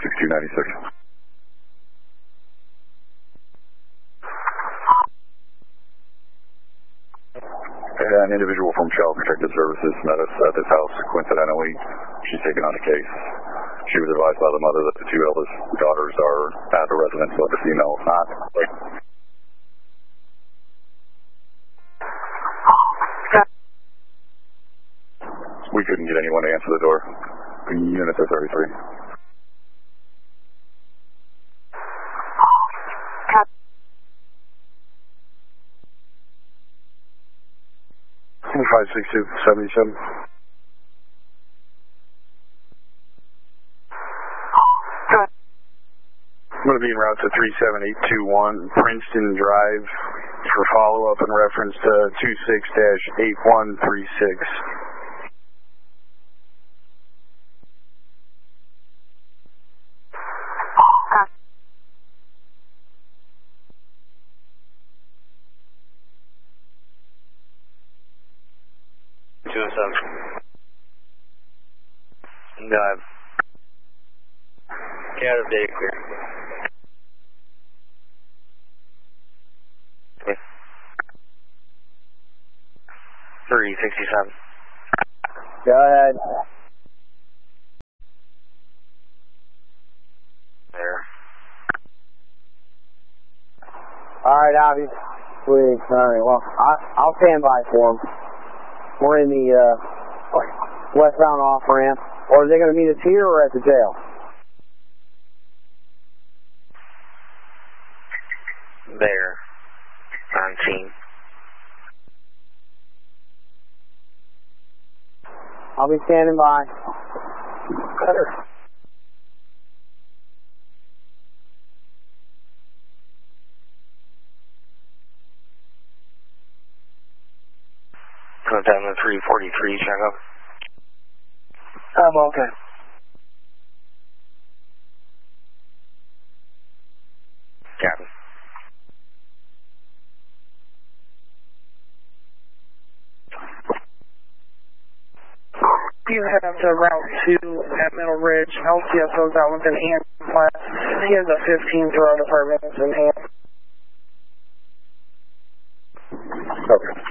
6296. An individual from Child Protective Services met us at this house coincidentally. She's taken on a case. She was advised by the mother that the two eldest daughters are at the residence, but the female is not. We couldn't get anyone to answer the door. The units are 33. Five 6277. I'm going to be en route to 37821 Princeton Drive for follow-up in reference to 26-8136. Got out of day clear. Okay. 367. Go ahead. There. Alright, Avi. Sweet. Alright, well, I'll stand by for him. We're in the westbound off-ramp. Or are they going to meet us here or at the jail? There. On scene. I'll be standing by. Cutter. Contact on the 343, check up. I'm okay. Captain. You head up to Route 2 at Middle Ridge. LCSO's out with an Anderson class. He has a 15 throw department in hand. Okay.